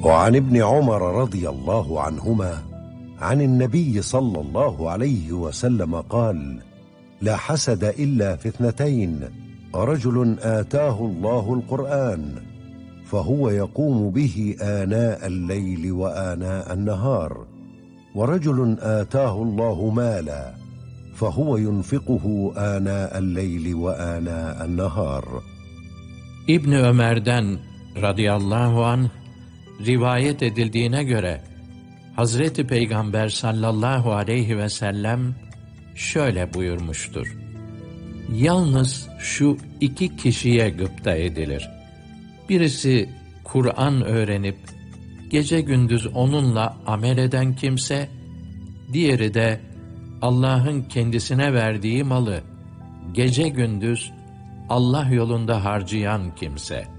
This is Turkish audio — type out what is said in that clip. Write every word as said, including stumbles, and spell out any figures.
وعن ابن عمر رضي الله عنهما عن النبي صلى الله عليه وسلم قال: لا حسد إلا في اثنتين، رجل آتاه الله القرآن فهو يقوم به آناء الليل وآناء النهار، ورجل آتاه الله مالا فهو ينفقه آناء الليل وآناء النهار. İbn Ömer'den radıyallahu anh rivayet edildiğine göre Hazreti Peygamber sallallahu aleyhi ve sellem şöyle buyurmuştur: Yalnız şu iki kişiye gıpta edilir. Birisi Kur'an öğrenip gece gündüz onunla amel eden kimse, diğeri de Allah'ın kendisine verdiği malı gece gündüz Allah yolunda harcayan kimse.